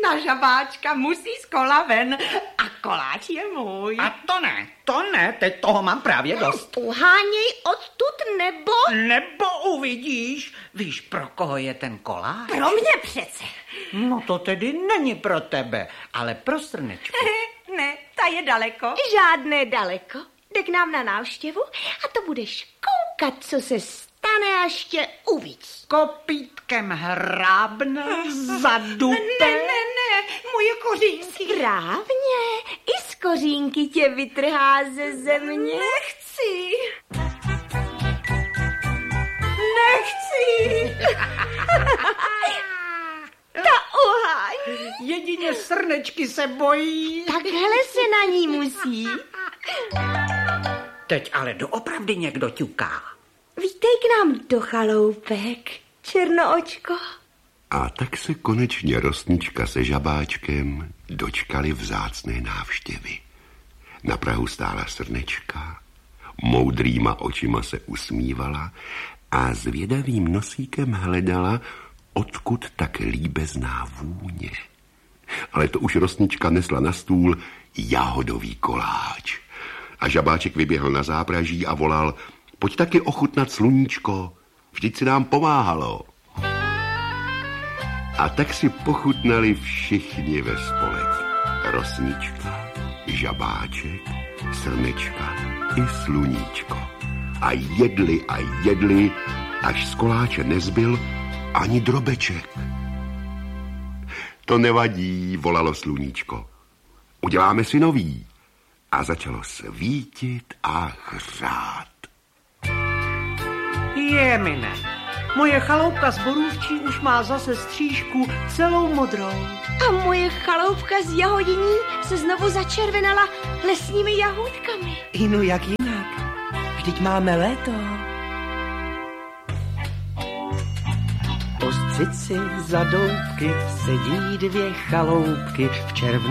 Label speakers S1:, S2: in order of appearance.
S1: Ta žabáčka musí z kola ven a koláč je můj.
S2: A to ne, teď toho mám právě dost.
S1: Uháněj odtud
S2: Nebo uvidíš. Víš, pro koho je ten koláč?
S1: Pro mě přece.
S2: No to tedy není pro tebe, ale pro Srnečku.
S1: Ne, ta je daleko.
S3: Žádné daleko. Jde k nám na návštěvu a to budeš koukat, co se stane, až tě uvidí.
S2: Kopítkem hrábne, zadupe.
S1: Ne, moje kořínky.
S3: Správně, i z kořínky tě vytrhá ze země.
S1: Nechci.
S3: Ta uhání.
S2: Jedině Srnečky se bojí.
S3: Takhle se na ní musí.
S2: Teď ale doopravdy někdo ťuká.
S3: Vítej k nám do chaloupek, černoočko.
S4: A tak se konečně Rosnička se Žabáčkem dočkali vzácné návštěvy. Na prahu stála Srnečka, moudrýma očima se usmívala a zvědavým nosíkem hledala, odkud tak líbezná vůně. Ale to už Rosnička nesla na stůl jahodový koláč. A Žabáček vyběhl na zápraží a volal: pojď taky ochutnat, sluníčko, vždyť si nám pomáhalo. A tak si pochutnali všichni ve spolek. Rosnička, Žabáček, Srnečka i Sluníčko. A jedli, až z koláče nezbyl ani drobeček. To nevadí, volalo Sluníčko. Uděláme si nový. A začalo svítit a hřát.
S2: Jemine, moje chaloupka z borůvčí už má zase střížku celou modrou.
S3: A moje chaloupka z jahodiní se znovu začervenala lesními jahůdkami.
S5: No jak jinak? Vždyť máme léto. Ostřici za doubky sedí dvě chaloupky v červnu.